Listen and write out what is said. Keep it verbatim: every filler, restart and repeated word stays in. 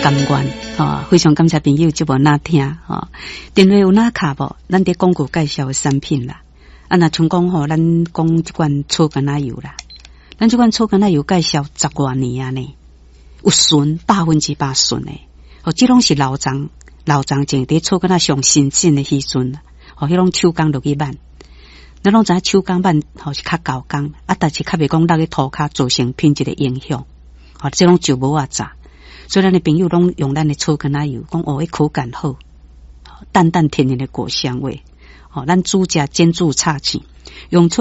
甘愿哦，非常感谢朋友这无哪听哦。电话有哪卡无？咱伫广告介绍的产品啦。啊，那像讲吼，咱讲这款草橄榄油啦，咱这款草橄榄油介绍十多年啊呢，有纯百分之百纯的。哦，这拢是老张老张种伫草橄榄上新鲜的时阵，哦，迄种手工落去挽。咱拢知影手工挽吼是较高工，啊，但是较袂讲落去涂骹造成品质的影响。哦，这种就无啊炸。所以咱的朋友拢用咱的草橄榄油，讲哦，迄口感好，淡淡甜甜的果香味。哦，咱煮食煎煮炒起，用